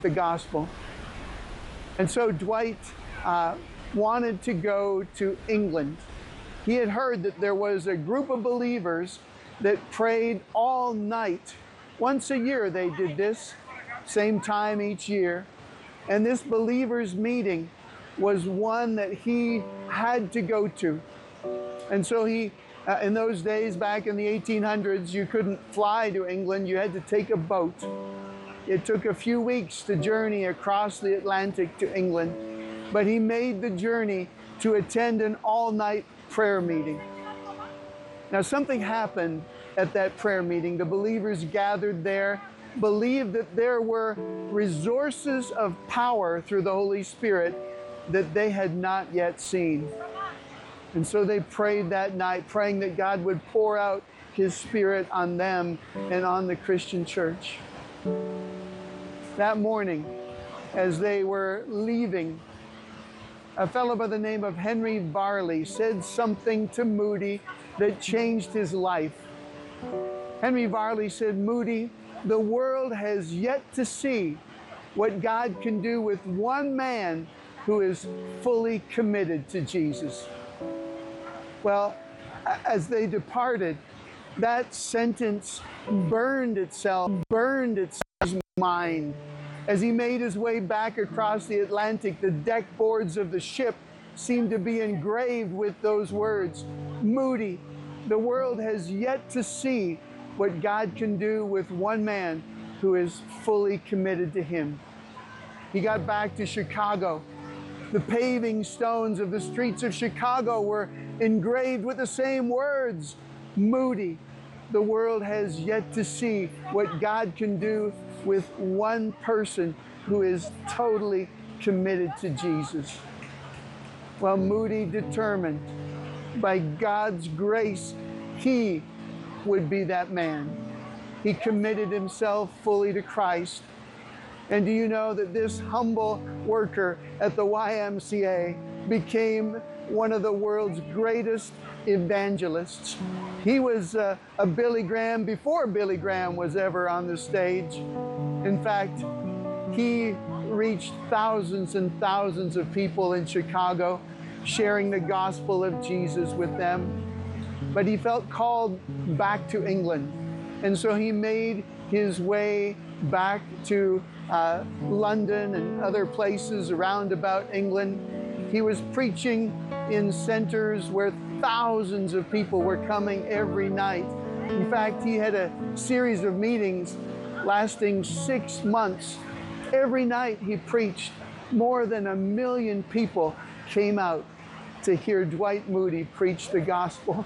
the gospel. And so Dwight wanted to go to England. He had heard that there was a group of believers that prayed all night. Once a year they did this, same time each year. And this believers' meeting was one that he had to go to. And so he, in those days, back in the 1800s, you couldn't fly to England. You had to take a boat. It took a few weeks to journey across the Atlantic to England. But he made the journey to attend an all-night prayer meeting. Now, something happened at that prayer meeting. The believers gathered there believed that there were resources of power through the Holy Spirit that they had not yet seen. And so they prayed that night, praying that God would pour out His Spirit on them and on the Christian church. That morning, as they were leaving, a fellow by the name of Henry Varley said something to Moody that changed his life. Henry Varley said, "Moody, the world has yet to see what God can do with one man who is fully committed to Jesus." Well, as they departed, that sentence burned itself in his mind. As he made his way back across the Atlantic, the deck boards of the ship seemed to be engraved with those words, "Moody, the world has yet to see what God can do with one man who is fully committed to Him." He got back to Chicago. The paving stones of the streets of Chicago were engraved with the same words, "Moody, the world has yet to see what God can do with one person who is totally committed to Jesus." Well, Moody determined, by God's grace, he would be that man. He committed himself fully to Christ. And do you know that this humble worker at the YMCA became one of the world's greatest evangelists? He was a Billy Graham before Billy Graham was ever on the stage. In fact, he reached thousands and thousands of people in Chicago, sharing the gospel of Jesus with them. But he felt called back to England. And so he made his way back to London and other places around about England. He was preaching in centers where thousands of people were coming every night. In fact, he had a series of meetings lasting 6 months. Every night he preached. More than 1 million people came out to hear Dwight Moody preach the gospel.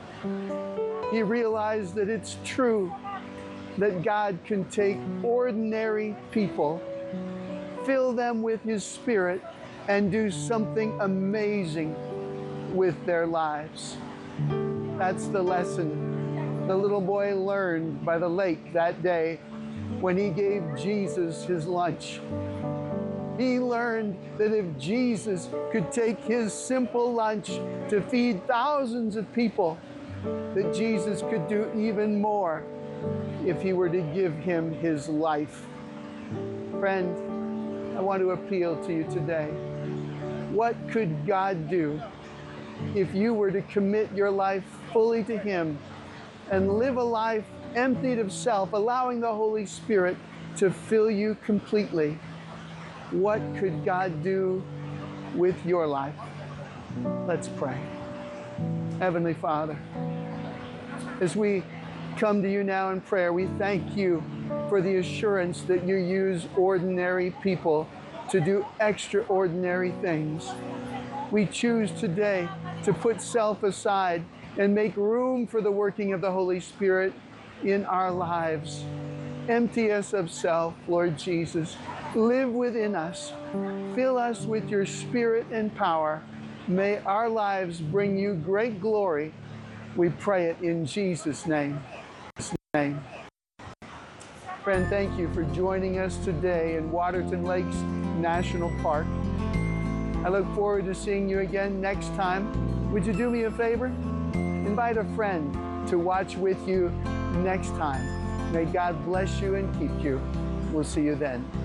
He realized that it's true that God can take ordinary people, fill them with His Spirit, and do something amazing with their lives. That's the lesson the little boy learned by the lake that day when he gave Jesus his lunch. He learned that if Jesus could take His simple lunch to feed thousands of people, that Jesus could do even more if He were to give him His life. Friend, I want to appeal to you today. What could God do if you were to commit your life fully to Him and live a life emptied of self, allowing the Holy Spirit to fill you completely? What could God do with your life? Let's pray. Heavenly Father, as we come to You now in prayer, we thank You for the assurance that You use ordinary people to do extraordinary things. We choose today to put self aside and make room for the working of the Holy Spirit in our lives. Empty us of self, Lord Jesus. Live within us. Fill us with Your Spirit and power. May our lives bring You great glory. We pray it in Jesus' name. Friend, thank you for joining us today in Waterton Lakes National Park. I look forward to seeing you again next time. Would you do me a favor? Invite a friend to watch with you next time. May God bless you and keep you. We'll see you then.